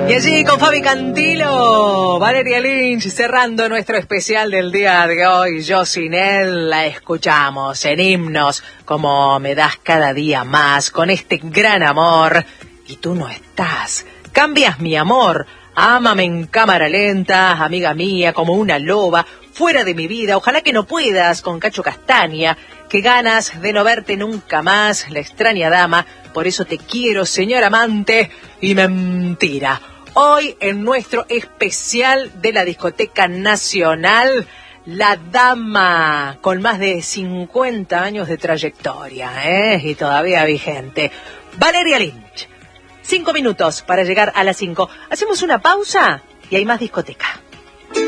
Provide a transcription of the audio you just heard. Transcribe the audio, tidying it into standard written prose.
Y allí con Fabi Cantilo, Valeria Lynch, cerrando nuestro especial del día de hoy. Yo sin él la escuchamos en himnos como Me das cada día más, con este gran amor. Y tú no estás, cambias mi amor, ámame en cámara lenta, amiga mía, como una loba, fuera de mi vida, ojalá que no puedas, con Cacho Castaña, qué ganas de no verte nunca más, la extraña dama, por eso te quiero, señor amante, y mentira. Hoy en nuestro especial de la Discoteca Nacional, la dama con más de 50 años de trayectoria, y todavía vigente, Valeria Lynch. 5 minutos para llegar a las 5. Hacemos una pausa y hay más discoteca.